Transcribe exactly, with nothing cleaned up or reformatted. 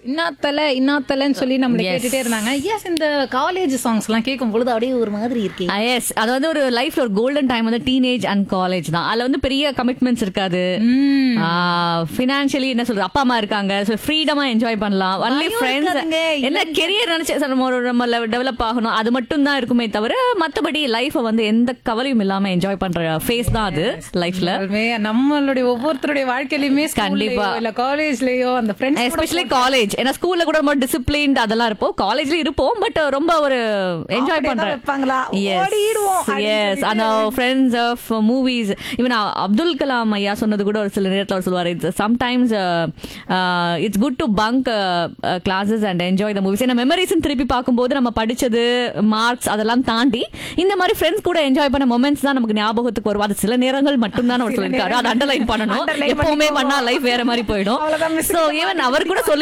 இன்னாத்தல இன்னாத்தலன்னு சொல்லி நம்மள கேட்டுட்டே இருந்தாங்க. எஸ், இந்த காலேஜ் சாங்ஸ் எல்லாம் கேட்கும் பொழுது அப்படியே ஒரு மாதிரி இருக்கு. எஸ், அது வந்து ஒரு லைஃப்ல ஒரு கோல்டன் டைம் வந்து டீனேஜ் அண்ட் காலேஜ் தான். அதுல வந்து பெரிய கமிட்மெண்ட்ஸ் இருக்காது. பினான்சியலி என்ன சொல்றது, அப்பா அம்மா இருக்காங்க, ஃப்ரீடமா என்ஜாய் பண்ணலாம். ஒன்லி ஃப்ரெண்ட்ஸ், என்ன கெரியர் நினைச்சு நம்ம டெவலப் ஆகணும், அது மட்டும் தான் இருக்குமே தவிர மத்தபடி லைஃப வந்து எந்த கவலையும் இல்லாம என்ஜாய் பண்ற ஃபேஸ் தான் அது லைஃப்ல. நம்மளுடைய ஒவ்வொருத்தருடைய வாழ்க்கையிலுமே கண்டிப்பா இல்ல காலேஜ்லயோ அந்த ஃப்ரெண்ட்ஸ், எஸ்பெஷலி காலேஜ். ஏன்னா ஸ்கூல்ல கூட ரொம்ப டிசிப்ளின்ட் அதெல்லாம் இருப்போம், காலேஜ்ல இருப்போம், பட் ரொம்ப ஒரு என்ஜாய் பண்றேன். எஸ், அந்த friends of movies. Even Abdul Kalam ஐயா சொன்னது கூட ஒரு சில நேரத்தில் அவர் சொல்லுவார், it's sometimes it's good to bunk classes and enjoy the movies. ஏன்னா மெமரிஸ் திருப்பி பார்க்கும்போது நம்ம படிச்சது மார்க்ஸ் அதெல்லாம் தாண்டி இந்த மாதிரி ஃப்ரெண்ட்ஸ் கூட என்ஜாய் பண்ண மொமெண்ட்ஸ் தான் நமக்கு ஞாபகத்துக்கு வரும். அது சில நேரங்கள் மட்டும் தான் அவர் சொல்லியிருக்காரு, அதை அண்டர்லைன் பண்ணணும். எப்பவுமே பண்ணா லைஃப் வேற மாதிரி போயிடும். ஸோ ஈவன் அவர் கூட சொல்லி